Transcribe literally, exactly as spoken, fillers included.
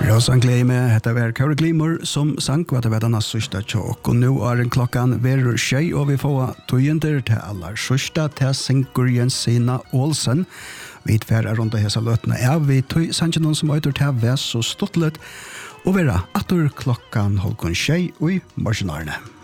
Rosan Gleime, hetta var Kauri Glimmer som sang hva det var denne sørste tjåk. Og nå er en klokkan verur tjei, og vi får tøyender til aller sørste til Sinkur Jensina Olsen. Vi tverre rundt av hese løtene er vi tøy sannsyn noen som øyder til væs og stortlet, og vera atter klokkan holkon tjei og i morgenarne.